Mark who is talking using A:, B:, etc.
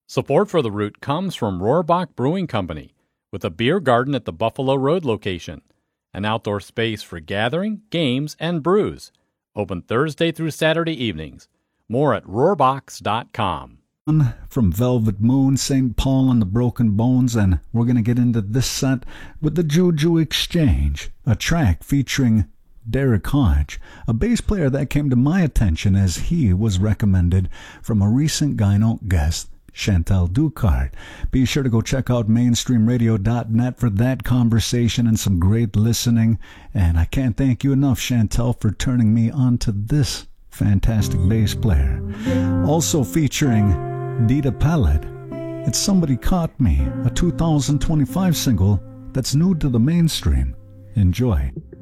A: Support for The Root comes from Rohrbach Brewing Company, with a beer garden at the Buffalo Road location, an outdoor space for gathering, games, and brews. Open Thursday through Saturday evenings. More at rohrbachs.com.
B: From Velvet Moon, St. Paul and the Broken Bones, and we're going to get into this set with the Juju Exchange, a track featuring Derek Hodge, a bass player that came to my attention as he was recommended from a recent Gyno guest, Chantal Ducard. Be sure to go check out mainstreamradio.net for that conversation and some great listening. And I can't thank you enough, Chantal, for turning me on to this fantastic bass player. Also featuring Dita Pallet, it's Somebody Caught Me, a 2025 single that's new to the mainstream. Enjoy.